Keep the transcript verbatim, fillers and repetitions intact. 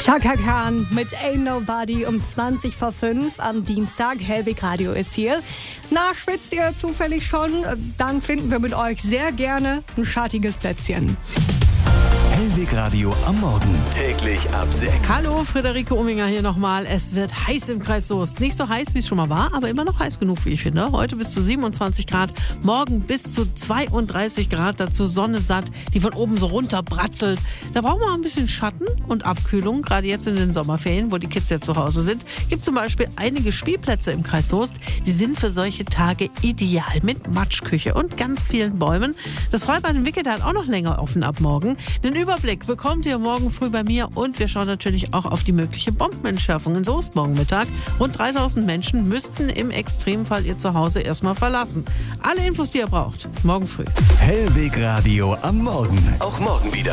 Chaka Khan mit Ain't Nobody um zwanzig vor fünf am Dienstag. Hellweg Radio ist hier. Na, schwitzt ihr zufällig schon? Dann finden wir mit euch sehr gerne ein schattiges Plätzchen. Hellweg Radio am Morgen. Täglich ab sechs. Hallo, Friederike Uminger hier nochmal. Es wird heiß im Kreis Soest. Nicht so heiß, wie es schon mal war, aber immer noch heiß genug, wie ich finde. Heute bis zu siebenundzwanzig Grad, morgen bis zu zweiunddreißig Grad. Dazu Sonne satt, die von oben so runter bratzelt. Da brauchen wir ein bisschen Schatten und Abkühlung. Gerade jetzt in den Sommerferien, wo die Kids ja zu Hause sind, gibt zum Beispiel einige Spielplätze im Kreis Soest. Die sind für solche Tage ideal mit Matschküche und ganz vielen Bäumen. Das Freibad in Wickede hat auch noch länger offen ab morgen. Den Überblick bekommt ihr morgen früh bei mir und wir schauen natürlich auch auf die mögliche Bombenentschärfung in Soest morgen Mittag. Rund dreitausend Menschen müssten im Extremfall ihr Zuhause erstmal verlassen. Alle Infos, die ihr braucht, morgen früh. Hellweg Radio am Morgen. Auch morgen wieder.